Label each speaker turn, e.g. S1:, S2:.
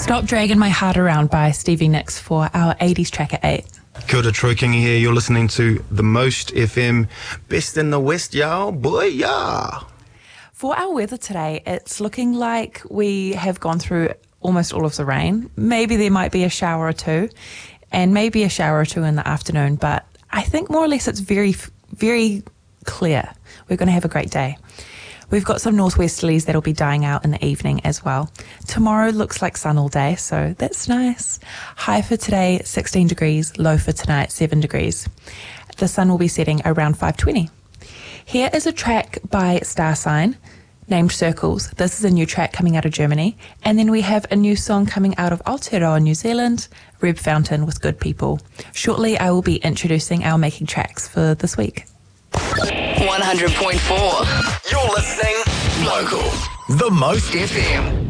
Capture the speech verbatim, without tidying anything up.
S1: Stop Dragging My Heart Around by Stevie Nicks for our eighties track at eight.
S2: Kia ora, Troy King here. You're listening to The Most F M. Best in the West, y'all. Boy, yeah.
S1: For our weather today, it's looking like we have gone through almost all of the rain. Maybe there might be a shower or two, and maybe a shower or two in the afternoon, but I think more or less it's very, very clear. We're going to have a great day. We've got some northwesterlies that'll be dying out in the evening as well. Tomorrow looks like sun all day, so that's nice. High for today, sixteen degrees. Low for tonight, seven degrees. The sun will be setting around five twenty. Here is a track by Star Sign named Circles. This is a new track coming out of Germany. And then we have a new song coming out of Aotearoa, New Zealand, Reb Fountain with Good People. Shortly, I will be introducing our making tracks for this week.
S3: one hundred point four. You're listening local. The Most F M.